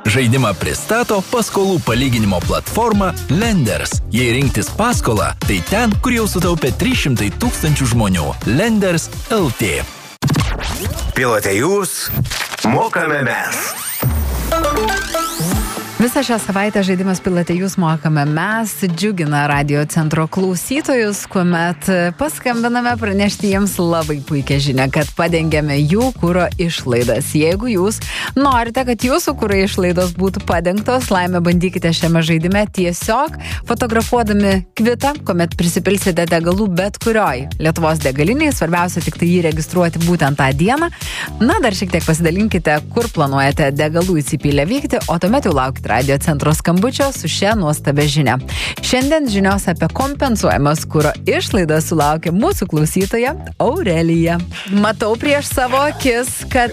Žaidimą pristato paskolų palyginimo platforma Lenders. Jei rinktis paskolą, tai ten, kur jau sutaupė 300 000 žmonių. Lenders LT. Pilote jūs, mokame mes. Visą šią savaitę žaidimas Pilote jūs mokame mes džiugina radio centro klausytojus, kuomet paskambiname pranešti jiems labai puikią žinią, kad padengiame jų kuro išlaidas. Jeigu jūs norite, kad jūsų kuro išlaidos būtų padengtos, laimę bandykite šiame žaidime tiesiog fotografuodami kvitą, kuomet prisipilsite degalų bet kurioj Lietuvos degaliniai, svarbiausia tik tai jį registruoti būtent tą dieną. Na, dar šiek tiek pasidalinkite, kur planuojate degalų įsipylę vykti, o tuomet jau laukite radio centro skambučio su šia nuostabia žinia. Šiandien žinios apie kompensuojamas kuro išlaidas sulaukė mūsų klausytoja Aurelija. Matau prieš savo akis, kad